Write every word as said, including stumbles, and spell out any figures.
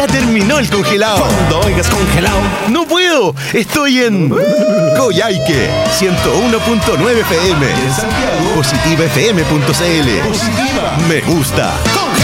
Ya terminó el congelado. Cuando oigas congelado, No puedo. Estoy en Coyhaique ciento uno punto nueve F M. en Santiago, Positiva F M punto C L. Positiva. Me gusta.